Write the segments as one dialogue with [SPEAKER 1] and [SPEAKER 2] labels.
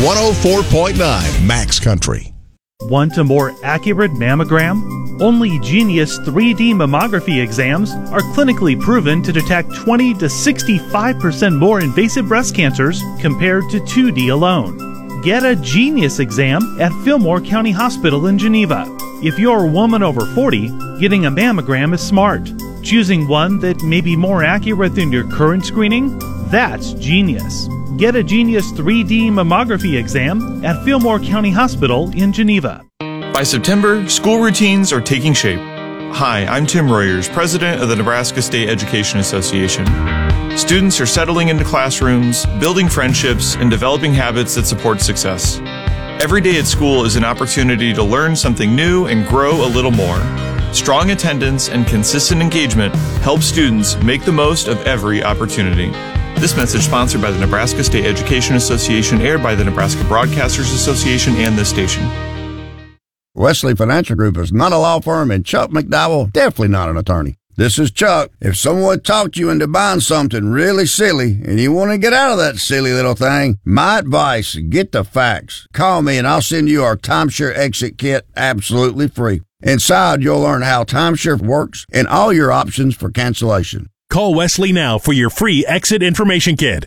[SPEAKER 1] 104.9 Max Country.
[SPEAKER 2] Want a more accurate mammogram? Only Genius 3D mammography exams are clinically proven to detect 20 to 65% more invasive breast cancers compared to 2D alone. Get a Genius exam at Fillmore County Hospital in Geneva. If you're a woman over 40, getting a mammogram is smart. Choosing one that may be more accurate than your current screening? That's genius. Get a Genius 3D mammography exam at Fillmore County Hospital in Geneva.
[SPEAKER 3] By September, school routines are taking shape. Hi, I'm Tim Royers, president of the Nebraska State Education Association. Students are settling into classrooms, building friendships, and developing habits that support success. Every day at school is an opportunity to learn something new and grow a little more. Strong attendance and consistent engagement help students make the most of every opportunity. This message sponsored by the Nebraska State Education Association, aired by the Nebraska Broadcasters Association and this station.
[SPEAKER 4] Wesley Financial Group is not a law firm, and Chuck McDowell definitely not an attorney. This is Chuck. If someone talked you into buying something really silly and you want to get out of that silly little thing, my advice, get the facts. Call me and I'll send you our timeshare exit kit absolutely free. Inside, you'll learn how timeshare works and all your options for cancellation.
[SPEAKER 5] Call Wesley now for your free exit information kit.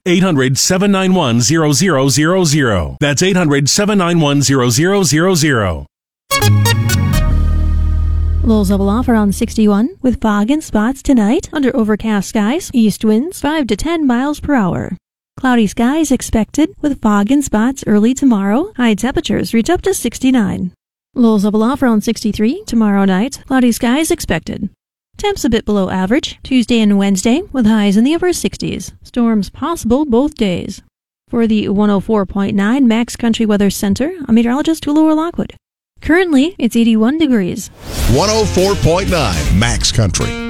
[SPEAKER 5] 800-791-0000. That's 800-791-0000.
[SPEAKER 6] Lowe's double offer on 61 with fog and spots tonight under overcast skies. East winds 5 to 10 miles per hour. Cloudy skies expected with fog and spots early tomorrow. High temperatures reach up to 69. Lowe's double offer on 63 tomorrow night. Cloudy skies expected. Temps a bit below average Tuesday and Wednesday with highs in the upper 60s. Storms possible both days. For the 104.9 Max Country Weather Center, I'm meteorologist Laura Lockwood. Currently, it's 81 degrees.
[SPEAKER 1] 104.9 Max Country.